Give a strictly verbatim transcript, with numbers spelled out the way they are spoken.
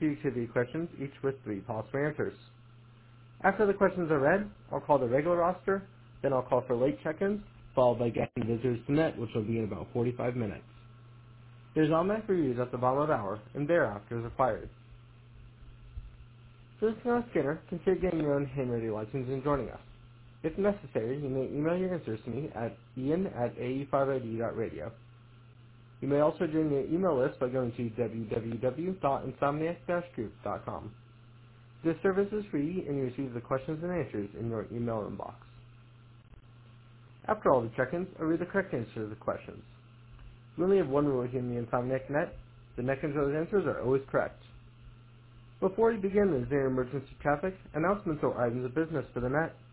few trivia questions, each with three possible answers. After the questions are read, I'll call the regular roster, then I'll call for late check-ins, followed by guiding visitors to net, which will be in about forty-five minutes. There's automatic reviews at the bottom of the hour, and thereafter is required. For listening on a scanner, consider getting your own handwriting license and joining us. If necessary, you may email your answers to me at ian at a e five i d dot radio. You may also join the email list by going to w w w dot insomniac dash group dot com. This service is free, and you receive the questions and answers in your email inbox. After all the check-ins, I'll read the correct answers to the questions. We only have one rule here in the Insomniac Net. The net controller's answers are always correct. Before we begin, is there emergency traffic, announcements, or items of business for the net?